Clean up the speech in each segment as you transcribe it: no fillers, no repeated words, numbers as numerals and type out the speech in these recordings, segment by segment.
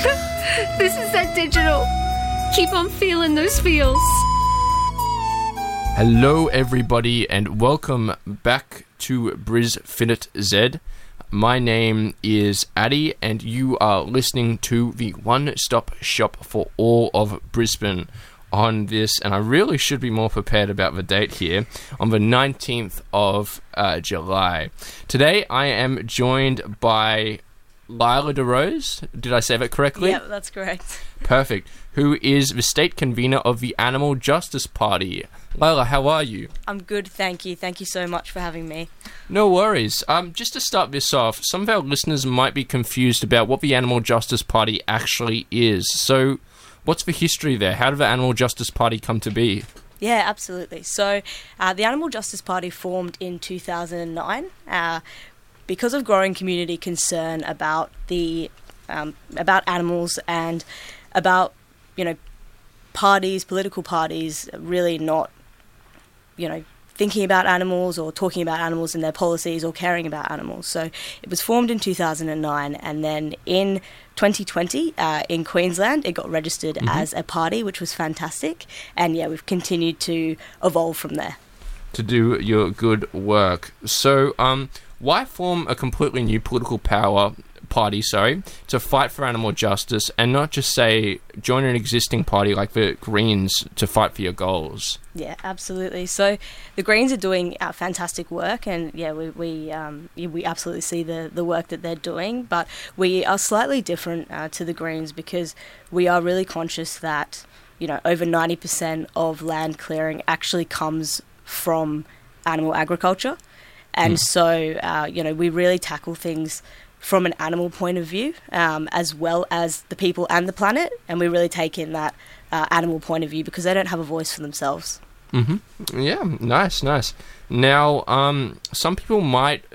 This is that digital. Keep on feeling those feels. Hello everybody and welcome back to Brisfinite Z. My name is Addy and you are listening to the one-stop shop for all of Brisbane on this, and I really should be more prepared about the date here, on the 19th of July. Today I am joined by Lila DeRose. Did I say that correctly? Yeah, that's correct. Perfect. Who is the state convener of the Animal Justice Party. Lila, how are you? I'm good, thank you. Thank you so much for having me. No worries. Just to start this off, some of our listeners might be confused about what the Animal Justice Party actually is. So, what's the history there? How did the Animal Justice Party come to be? Yeah, absolutely. So, the Animal Justice Party formed in 2009 because of growing community concern about about animals and about, political parties really not, thinking about animals or talking about animals in their policies or caring about animals. So it was formed in 2009, and then in 2020 in Queensland it got registered as a party, which was fantastic, and we've continued to evolve from there. To do your good work. So, why form a completely new political party, to fight for animal justice and not just, say, join an existing party like the Greens to fight for your goals? Yeah, absolutely. So the Greens are doing fantastic work, and we absolutely see the work that they're doing, but we are slightly different to the Greens because we are really conscious that, over 90% of land clearing actually comes from animal agriculture. And so, we really tackle things from an animal point of view, as well as the people and the planet. And we really take in that animal point of view because they don't have a voice for themselves. Mm-hmm. Yeah, nice. Now, some people might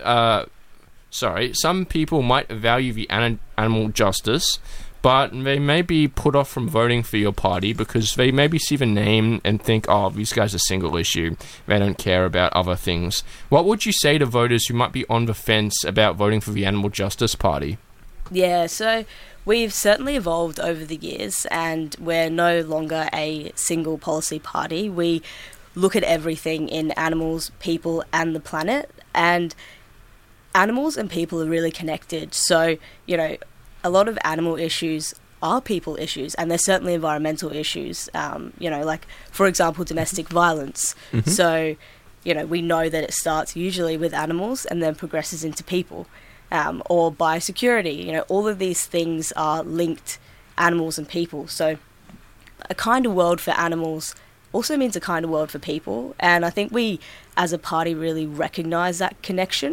value the animal justice, but they may be put off from voting for your party because they maybe see the name and think, oh, these guys are single issue. They don't care about other things. What would you say to voters who might be on the fence about voting for the Animal Justice Party? Yeah, so we've certainly evolved over the years, and we're no longer a single policy party. We look at everything in animals, people, and the planet, and animals and people are really connected. So, a lot of animal issues are people issues, and they're certainly environmental issues, like, for example, domestic violence. Mm-hmm. So, we know that it starts usually with animals and then progresses into people, or biosecurity. All of these things are linked, animals and people. So a kinder world for animals also means a kinder world for people, and I think we, as a party, really recognise that connection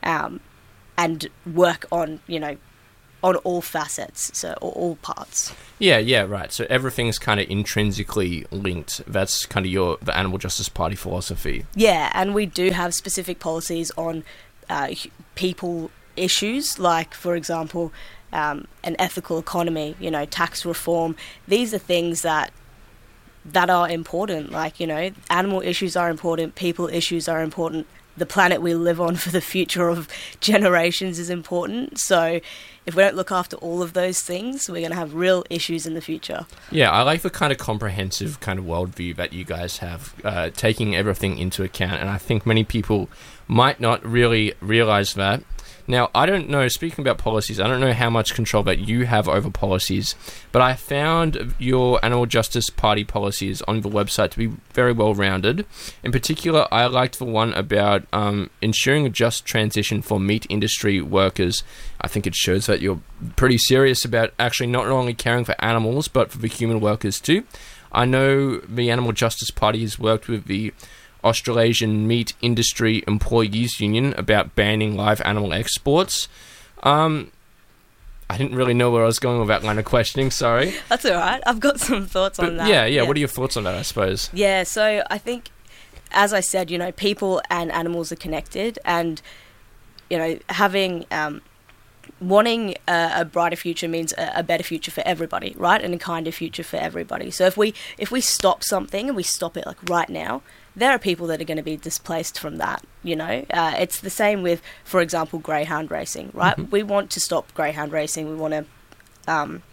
and work on, on all facets, so all parts. Yeah, right. So everything's kind of intrinsically linked. That's kind of the Animal Justice Party philosophy. Yeah, and we do have specific policies on people issues, like, for example, an ethical economy, tax reform. These are things that are important. Like, animal issues are important, people issues are important. The planet we live on for the future of generations is important. So if we don't look after all of those things, we're going to have real issues in the future. Yeah, I like the kind of comprehensive kind of worldview that you guys have, taking everything into account. And I think many people might not really realise that. Now, I don't know, speaking about policies, I don't know how much control that you have over policies, but I found your Animal Justice Party policies on the website to be very well-rounded. In particular, I liked the one about ensuring a just transition for meat industry workers. I think it shows that you're pretty serious about actually not only caring for animals, but for the human workers too. I know the Animal Justice Party has worked with the Australasian Meat Industry Employees Union about banning live animal exports. I didn't really know where I was going with that line of questioning, sorry. That's all right. I've got some thoughts on that. Yeah, what are your thoughts on that, I suppose? Yeah, so I think, as I said, people and animals are connected, and, having... wanting a brighter future means a better future for everybody, right? And a kinder future for everybody. So if we stop something and we stop it like right now, there are people that are going to be displaced from that, It's the same with, for example, greyhound racing, right? Mm-hmm. We want to stop greyhound racing. We want to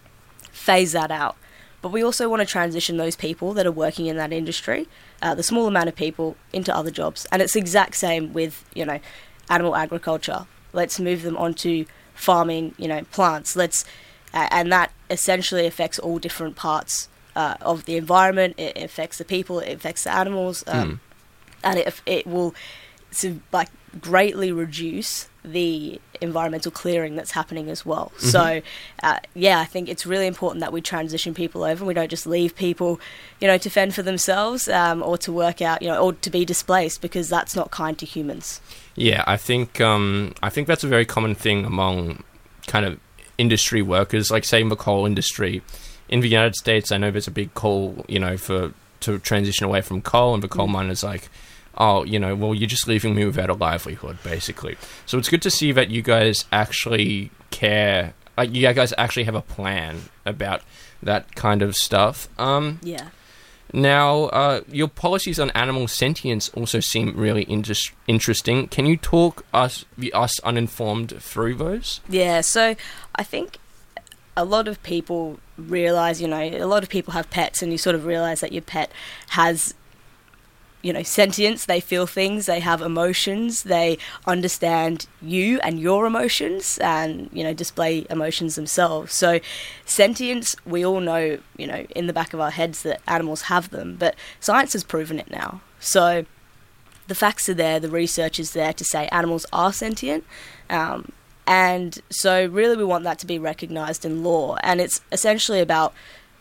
phase that out. But we also want to transition those people that are working in that industry, the small amount of people, into other jobs. And it's the exact same with, animal agriculture. Let's move them onto farming, plants. And that essentially affects all different parts of the environment. It affects the people, it affects the animals, and it will greatly reduce the environmental clearing that's happening as well. Mm-hmm. So, I think it's really important that we transition people over and we don't just leave people, to fend for themselves or to work out, or to be displaced, because that's not kind to humans. Yeah, I think that's a very common thing among kind of industry workers, like say in the coal industry. In the United States, I know there's a big call, to transition away from coal, and the coal miners like, oh, well, you're just leaving me without a livelihood, basically. So it's good to see that you guys actually care. You guys actually have a plan about that kind of stuff. Yeah. Now, your policies on animal sentience also seem really interesting. Can you talk us uninformed through those? Yeah, so I think a lot of people realise, a lot of people have pets, and you sort of realise that your pet has sentience. They feel things, they have emotions, they understand you and your emotions, and display emotions themselves. So sentience, we all know, in the back of our heads that animals have them, but science has proven it now. So the facts are there, the research is there to say animals are sentient, and so really we want that to be recognised in law. And it's essentially about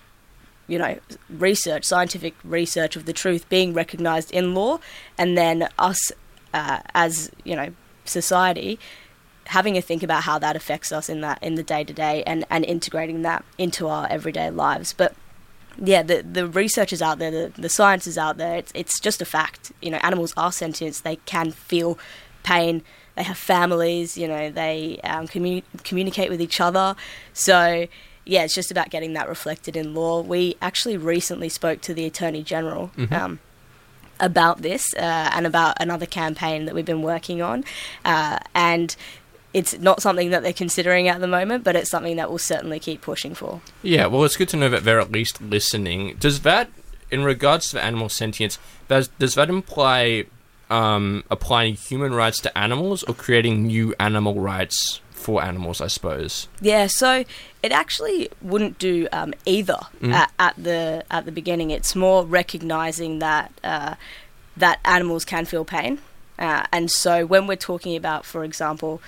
research, scientific research of the truth being recognised in law, and then us as, society having a think about how that affects us in the day-to-day and integrating that into our everyday lives. But yeah, the research is out there, the science is out there, it's just a fact. Animals are sentient, they can feel pain, they have families, they communicate with each other. So yeah, it's just about getting that reflected in law. We actually recently spoke to the Attorney General about this and about another campaign that we've been working on. And it's not something that they're considering at the moment, but it's something that we'll certainly keep pushing for. Yeah, well, it's good to know that they're at least listening. Does that, in regards to animal sentience, does that imply applying human rights to animals or creating new animal rights for animals, I suppose? Yeah, so it actually wouldn't do either at the beginning. It's more recognising that that animals can feel pain, and so when we're talking about, for example,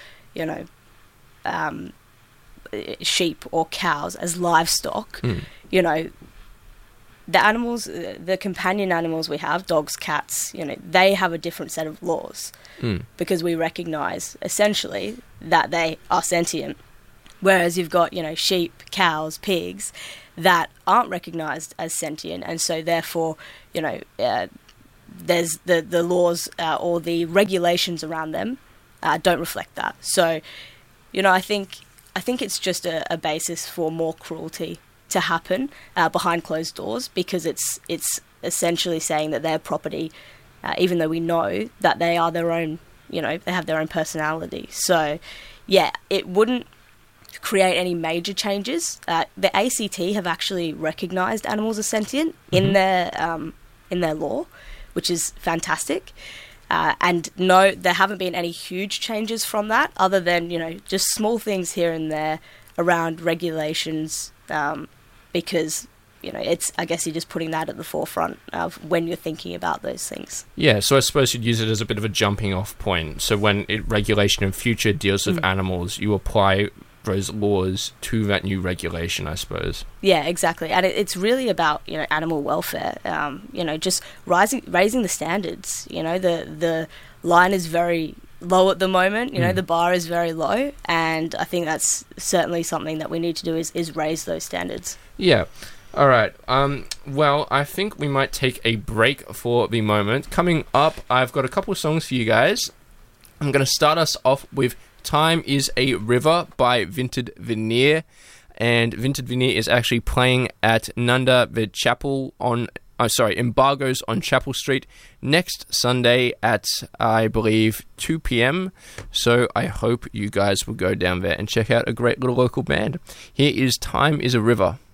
sheep or cows as livestock, the animals, the companion animals we have, dogs, cats, they have a different set of laws because we recognise essentially that they are sentient. Whereas you've got, sheep, cows, pigs that aren't recognised as sentient, and so therefore, there's the laws or the regulations around them don't reflect that. So, I think it's just a basis for more cruelty to happen behind closed doors, because it's essentially saying that they're property, even though we know that they are their own, they have their own personality. So, yeah, it wouldn't create any major changes. The ACT have actually recognised animals as sentient in their law, which is fantastic. And no, there haven't been any huge changes from that, other than, just small things here and there around regulations, because, I guess you're just putting that at the forefront of when you're thinking about those things. Yeah, so I suppose you'd use it as a bit of a jumping off point. So when regulation in future deals with animals, you apply those laws to that new regulation, I suppose. Yeah, exactly. And it's really about, animal welfare, just raising the standards. The line is very low at the moment, the bar is very low, and I think that's certainly something that we need to do is raise those standards. Yeah. All right. Well, I think we might take a break for the moment. Coming up, I've got a couple of songs for you guys. I'm going to start us off with Time is a River by Vinted Veneer, and Vinted Veneer is actually playing at Nanda the Chapel Embargoes on Chapel Street next Sunday at, I believe, 2 p.m. So I hope you guys will go down there and check out a great little local band. Here is Time is a River.